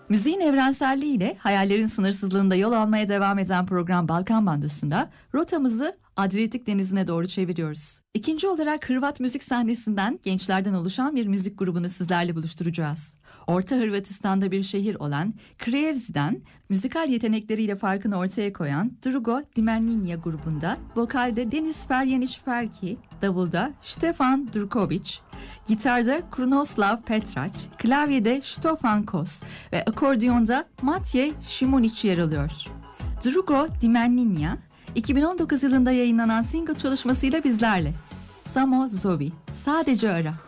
Müziğin evrenselliğiyle hayallerin sınırsızlığında yol almaya devam eden program Balkan Bandosu'nda rotamızı Adriyatik Denizi'ne doğru çeviriyoruz. İkinci olarak Hırvat müzik sahnesinden gençlerden oluşan bir müzik grubunu sizlerle buluşturacağız. Orta Hırvatistan'da bir şehir olan Kriyevzi'den müzikal yetenekleriyle farkını ortaya koyan Drugo Dimeninja grubunda vokalde Denis Ferjanić Ferki, davulda Stefan Durković, gitarda Krunoslav Petrac, klavyede Stefan Kos ve akordiyonda Matej Šimunić yer alıyor. Drugo Dimeninja 2019 yılında yayınlanan single çalışmasıyla bizlerle. Samo Zovi, sadece ara.